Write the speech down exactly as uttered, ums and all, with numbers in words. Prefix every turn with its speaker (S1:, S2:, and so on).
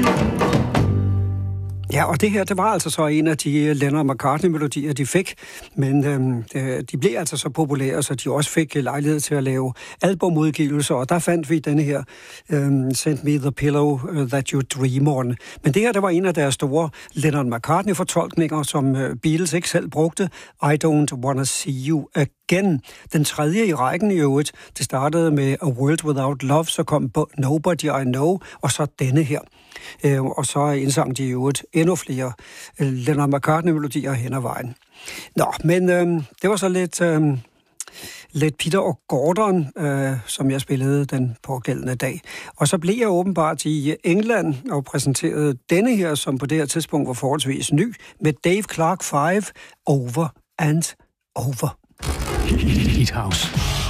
S1: Ja, og det her, det var altså så en af de Lennon-McCartney-melodier, de fik, men øhm, de blev altså så populære, så de også fik lejlighed til at lave albumudgivelser, og der fandt vi denne her, øhm, Send Me the Pillow That You Dream On. Men det her, det var en af deres store Lennon-McCartney-fortolkninger, som Beatles ikke selv brugte, I Don't Wanna See You Again. Den tredje i rækken i øvrigt, det startede med A World Without Love, så kom Nobody I Know, og så denne her. Øh, og så indsang de i øvrigt endnu flere øh, Lennon-McCartney-melodier hen ad vejen. Nå, men øh, det var så lidt, øh, lidt Peter og Gordon, øh, som jeg spillede den pågældende dag. Og så blev jeg åbenbart i England og præsenterede denne her, som på det her tidspunkt var forholdsvis ny, med Dave Clark fem, Over and Over.
S2: Hit House.